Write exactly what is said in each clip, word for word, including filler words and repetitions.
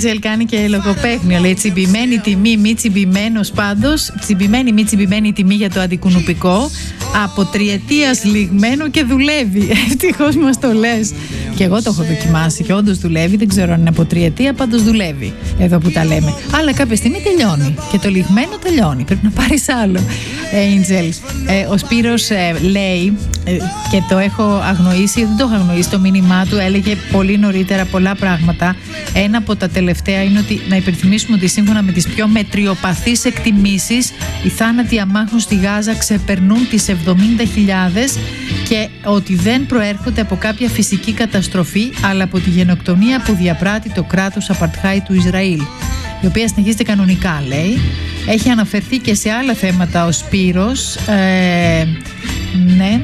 Angel κάνει και λογοπαίγνιο. Λέει τσιμπημένη τιμή, μη τσιμπημένος πάντως. Τσιμπημένη, μη τσιμπημένη τιμή για το αντικουνουπικό. Από τριετίας λιγμένο και δουλεύει. Ευτυχώς μας το λες. Και εγώ το έχω δοκιμάσει και όντως δουλεύει. Δεν ξέρω αν είναι από τριετία, πάντως δουλεύει. Εδώ που τα λέμε. Αλλά κάποια στιγμή τελειώνει. Και το λιγμένο τελειώνει. Πρέπει να πάρεις άλλο. Angel. Ε, ο Σπύρος ε, λέει, ε, και το έχω αγνοήσει, δεν το έχω αγνοήσει το μήνυμά του, έλεγε πολύ νωρίτερα πολλά πράγματα. Ένα από τα τελευταία είναι ότι να υπενθυμίσουμε ότι σύμφωνα με τις πιο μετριοπαθείς εκτιμήσεις, οι θάνατοι αμάχων στη Γάζα ξεπερνούν τις εβδομήντα χιλιάδες και ότι δεν προέρχονται από κάποια φυσική καταστροφή, αλλά από τη γενοκτονία που διαπράττει το κράτος Απαρτχάι του Ισραήλ, η οποία συνεχίζεται κανονικά, λέει. Έχει αναφερθεί και σε άλλα θέματα ο Σπύρος. Ε, ναι,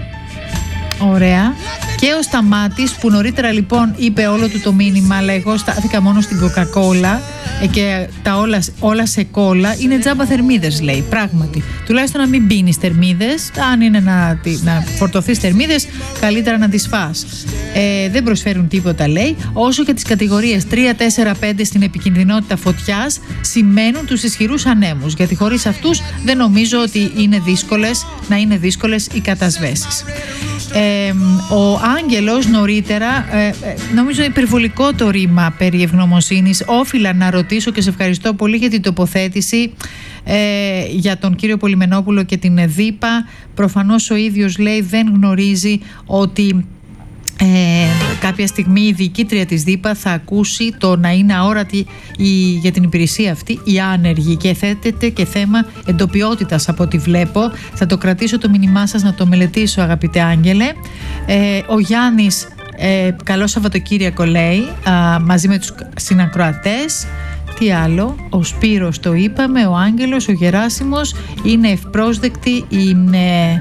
ωραία. Και ο Σταμάτης που νωρίτερα λοιπόν είπε όλο του το μήνυμα, αλλά εγώ στάθηκα μόνο στην Coca-Cola και τα όλα, όλα σε κόλλα. Είναι τζάμπα θερμίδες, λέει. Πράγματι. Τουλάχιστον να μην πίνεις θερμίδες. Αν είναι να, να φορτωθείς θερμίδες, καλύτερα να τις φας. Ε, δεν προσφέρουν τίποτα, λέει. Όσο και τις κατηγορίες τρία, τέσσερα, πέντε στην επικινδυνότητα φωτιάς σημαίνουν τους ισχυρούς ανέμους. Γιατί χωρίς αυτούς δεν νομίζω ότι είναι δύσκολες, να είναι δύσκολες οι κατασβέσεις. Ε, ο Άγγελος νωρίτερα, ε, νομίζω υπερβολικό το ρήμα περί ευγνωμοσύνης. Όφιλα να ρωτήσω και σε ευχαριστώ πολύ για την τοποθέτηση ε, για τον κύριο Πολυμενόπουλο και την ΔΥΠΑ. Προφανώς ο ίδιος, λέει, δεν γνωρίζει ότι Ε, κάποια στιγμή η διοικήτρια της ΔΥΠΑ θα ακούσει το να είναι αόρατη η, για την υπηρεσία αυτή η άνεργη, και θέτεται και θέμα εντοπιότητας από ό,τι βλέπω. Θα το κρατήσω το μήνυμά σας να το μελετήσω, αγαπητέ Άγγελε. ε, Ο Γιάννης, ε, καλό Σαββατοκύριακο, λέει, α, μαζί με τους συνακροατές. Τι άλλο, ο Σπύρος το είπαμε, ο Άγγελος, ο Γεράσιμος είναι ευπρόσδεκτη, είναι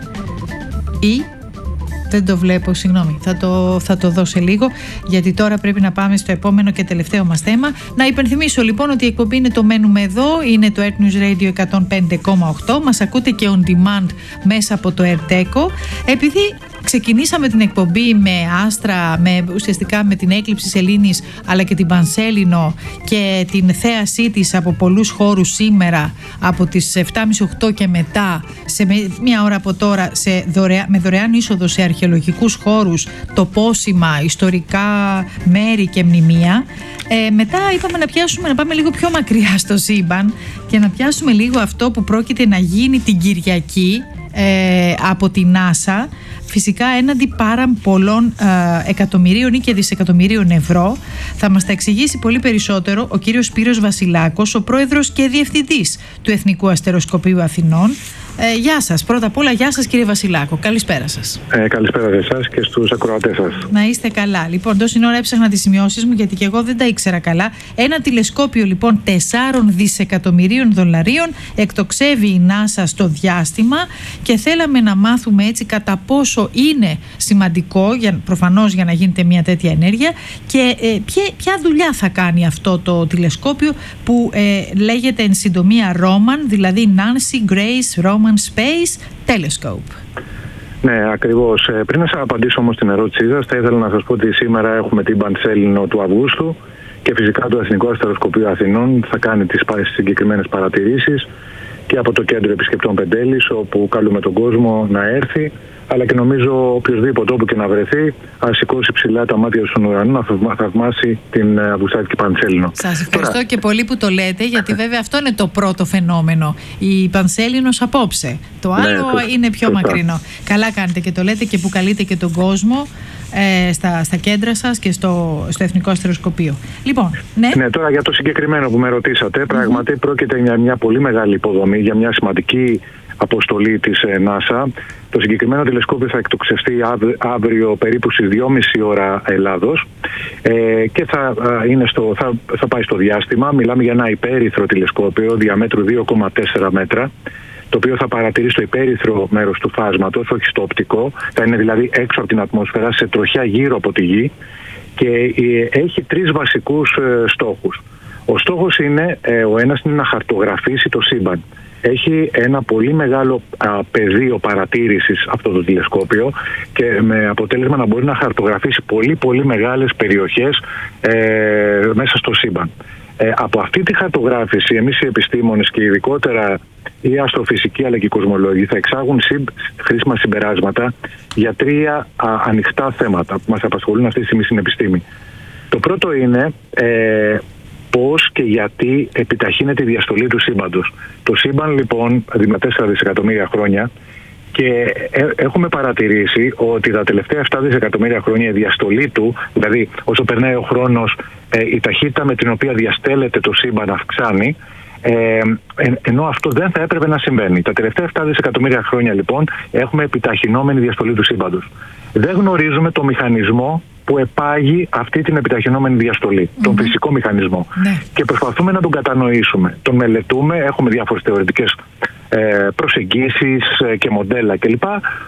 η δεν το βλέπω, συγγνώμη, θα το, θα το δω σε λίγο, γιατί τώρα πρέπει να πάμε στο επόμενο και τελευταίο μας θέμα. Να υπενθυμίσω λοιπόν ότι η εκπομπή είναι το Μένουμε Εδώ, είναι το Earth News Radio εκατόν πέντε κόμμα οκτώ, μας ακούτε και on demand μέσα από το Ερτέκο. Επειδή ξεκινήσαμε την εκπομπή με άστρα, με, ουσιαστικά με την έκλειψη σελήνης, αλλά και την Πανσέλινο και την θέασή της από πολλούς χώρους σήμερα, από τις επτά και μισή οκτώ και μετά, σε μία ώρα από τώρα, σε δωρεά, με δωρεάν είσοδο σε αρχαιολογικούς χώρους, τοπόσιμα, ιστορικά μέρη και μνημεία. Ε, μετά είπαμε να πιάσουμε, να πάμε λίγο πιο μακριά στο σύμπαν και να πιάσουμε λίγο αυτό που πρόκειται να γίνει την Κυριακή ε, από την NASA. Φυσικά έναντι πάρα πολλών ε, εκατομμυρίων ή και δισεκατομμυρίων ευρώ. Θα μας τα εξηγήσει πολύ περισσότερο ο κύριος Σπύρος Βασιλάκος, ο πρόεδρος και διευθυντής του Εθνικού Αστεροσκοπείου Αθηνών. Ε, γεια σας. Πρώτα απ' όλα, γεια σας κύριε Βασιλάκο. Καλησπέρα σας. Ε, καλησπέρα σε εσάς και στους ακροατές σας. Να είστε καλά. Λοιπόν, τόση ώρα έψαχνα τις σημειώσεις μου, γιατί και εγώ δεν τα ήξερα καλά. Ένα τηλεσκόπιο λοιπόν τεσσάρων δισεκατομμυρίων δολαρίων εκτοξεύει η NASA στο διάστημα και θέλαμε να μάθουμε έτσι κατά πόσο είναι σημαντικό, για, προφανώς για να γίνεται μια τέτοια ενέργεια, και ε, ποια, ποια δουλειά θα κάνει αυτό το τηλεσκόπιο που ε, λέγεται εν συντομία Roman, δηλαδή Nancy Grace Roman Space Telescope. Ναι, ακριβώς. Πριν να σας απαντήσω όμως την ερώτησή σας, θα ήθελα να σας πω ότι σήμερα έχουμε την Πανσέλινο του Αυγούστου και φυσικά το Εθνικό Αστεροσκοπείο Αθηνών θα κάνει τις συγκεκριμένες παρατηρήσεις και από το Κέντρο Επισκεπτών Πεντέλης, όπου καλούμε τον κόσμο να έρθει, αλλά και νομίζω οποιοδήποτε όπου και να βρεθεί, ας σηκώσει ψηλά τα μάτια στον ουρανό να θαυμάσει την Αυγουστάτικη Πανσέλινο. Σας ευχαριστώ Τώρα... και πολύ που το λέτε, γιατί βέβαια αυτό είναι το πρώτο φαινόμενο. Η Πανσέλινος απόψε. Το άλλο ναι, είναι πιο σωστά. μακρινό. Καλά κάνετε και το λέτε και που καλείτε και τον κόσμο ε, στα, στα κέντρα σας και στο, στο Εθνικό Αστεροσκοπείο. Λοιπόν, ναι. ναι, τώρα για το συγκεκριμένο που με ρωτήσατε, mm-hmm. πράγματι πρόκειται για μια πολύ μεγάλη υποδομή, για μια σημαντική αποστολή της NASA. Το συγκεκριμένο τηλεσκόπιο θα εκτοξευτεί αύριο περίπου στις δυόμιση ώρα Ελλάδος ε, και θα, είναι στο, θα, θα πάει στο διάστημα. Μιλάμε για ένα υπέρυθρο τηλεσκόπιο διαμέτρου δύο κόμμα τέσσερα μέτρα, το οποίο θα παρατηρεί στο υπέρυθρο μέρος του φάσματος, όχι στο οπτικό. Θα είναι δηλαδή έξω από την ατμόσφαιρα, σε τροχιά γύρω από τη Γη, και ε, έχει τρεις βασικούς ε, στόχους. Ο στόχος είναι, ε, ο ένας είναι να χαρτογραφήσει το σύμπαν. Έχει ένα πολύ μεγάλο α, πεδίο παρατήρησης αυτό το τηλεσκόπιο και με αποτέλεσμα να μπορεί να χαρτογραφήσει πολύ πολύ μεγάλες περιοχές ε, μέσα στο σύμπαν. Ε, από αυτή τη χαρτογράφηση εμείς οι επιστήμονες και ειδικότερα οι αστροφυσικοί αλλά και οι κοσμολόγοι θα εξάγουν συμπ, χρήσιμα συμπεράσματα για τρία α, ανοιχτά θέματα που μας απασχολούν αυτή τη στιγμή στην επιστήμη. Το πρώτο είναι ε, πώς και γιατί επιταχύνεται η διαστολή του σύμπαντος. Το σύμπαν λοιπόν με τέσσερα δισεκατομμύρια χρόνια και έχουμε παρατηρήσει ότι τα τελευταία επτά δισεκατομμύρια χρόνια η διαστολή του, δηλαδή όσο περνάει ο χρόνος, η ταχύτητα με την οποία διαστέλλεται το σύμπαν αυξάνει, ε, ενώ αυτό δεν θα έπρεπε να συμβαίνει. Τα τελευταία επτά δισεκατομμύρια χρόνια λοιπόν έχουμε επιταχυνόμενη διαστολή του σύμπαντος. Δεν γνωρίζουμε το μηχανισμό που επάγει αυτή την επιταχυνόμενη διαστολή, mm-hmm. τον φυσικό μηχανισμό. Ναι. Και προσπαθούμε να τον κατανοήσουμε. Τον μελετούμε, έχουμε διάφορες θεωρητικές ε, προσεγγίσεις και μοντέλα κλπ.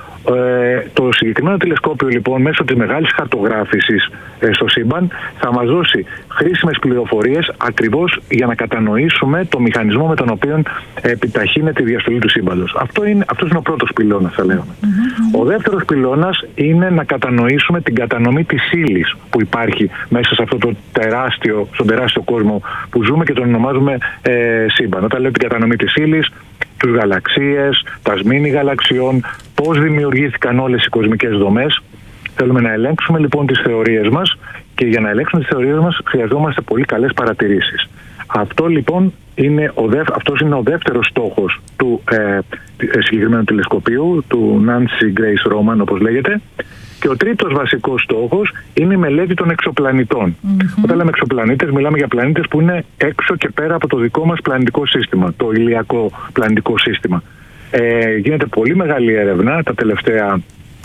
Ε, το συγκεκριμένο τηλεσκόπιο λοιπόν μέσω της μεγάλης χαρτογράφησης ε, στο σύμπαν θα μας δώσει χρήσιμες πληροφορίες ακριβώς για να κατανοήσουμε το μηχανισμό με τον οποίο ε, επιταχύνεται η διαστολή του σύμπαντος. Αυτό είναι, αυτός είναι ο πρώτος πυλώνας, θα λέγαμε. Mm-hmm. Ο δεύτερος πυλώνας είναι να κατανοήσουμε την κατανομή της ύλης που υπάρχει μέσα σε αυτό το τεράστιο, στον τεράστιο κόσμο που ζούμε και τον ονομάζουμε ε, σύμπαν. Όταν λέω την κατανομή της ύλης, τους γαλαξίες, τα σμήνη γαλαξιών, πώς δημιουργήθηκαν όλες οι κοσμικές δομές. Θέλουμε να ελέγξουμε λοιπόν τις θεωρίες μας και για να ελέγξουμε τις θεωρίες μας χρειαζόμαστε πολύ καλές παρατηρήσεις. Αυτό λοιπόν είναι ο, δεύ, αυτός είναι ο δεύτερος στόχος του ε, συγκεκριμένου τηλεσκοπίου, του Nancy Grace Roman όπως λέγεται. Και ο τρίτος βασικός στόχος είναι η μελέτη των εξωπλανητών. Mm-hmm. Όταν λέμε εξωπλανήτες, μιλάμε για πλανήτες που είναι έξω και πέρα από το δικό μας πλανητικό σύστημα, το ηλιακό πλανητικό σύστημα. Ε, γίνεται πολύ μεγάλη έρευνα τα τελευταία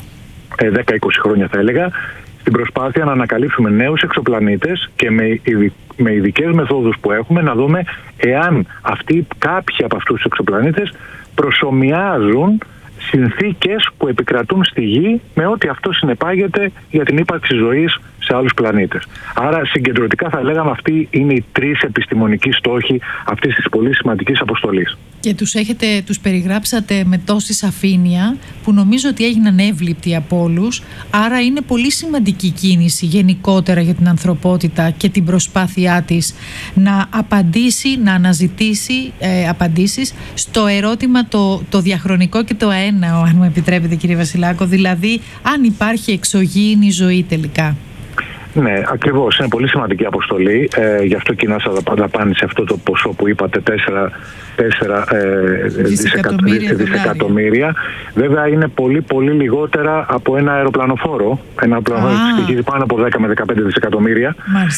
ε, δέκα με είκοσι χρόνια θα έλεγα, στην προσπάθεια να ανακαλύψουμε νέους εξωπλανήτες και με, με ειδικές μεθόδους που έχουμε να δούμε εάν αυτοί, κάποιοι από αυτούς τους εξωπλανήτες προσομοιάζουν συνθήκες που επικρατούν στη Γη με ό,τι αυτό συνεπάγεται για την ύπαρξη ζωής σε άλλους πλανήτες. Άρα συγκεντρωτικά θα λέγαμε αυτοί είναι οι τρεις επιστημονικοί στόχοι αυτής της πολύ σημαντικής αποστολής. Και τους, έχετε, τους περιγράψατε με τόση σαφήνεια που νομίζω ότι έγιναν εύληπτοι από όλους. Άρα είναι πολύ σημαντική κίνηση γενικότερα για την ανθρωπότητα και την προσπάθειά της να απαντήσει, να αναζητήσει ε, απαντήσεις στο ερώτημα το, το διαχρονικό και το αέναο, αν μου επιτρέπετε κύριε Βασιλάκο, δηλαδή αν υπάρχει εξωγήινη ζωή τελικά. Ναι, ακριβώς. Είναι πολύ σημαντική αποστολή. Ε, γι' αυτό και η NASA δαπάνησε αυτό το ποσό που είπατε, τέσσερα ε, δισεκατομμύρια. δισεκατομμύρια. Βέβαια είναι πολύ πολύ λιγότερα από ένα αεροπλανοφόρο. Ένα αεροπλανοφόρο στοιχίζει πάνω από δέκα με δεκαπέντε δισεκατομμύρια.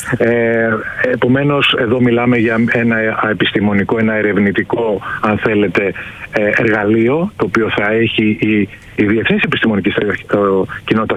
Ε, επομένως εδώ μιλάμε για ένα επιστημονικό, ένα ερευνητικό αν θέλετε εργαλείο το οποίο θα έχει η, η διεθνής επιστημονική κοινότητα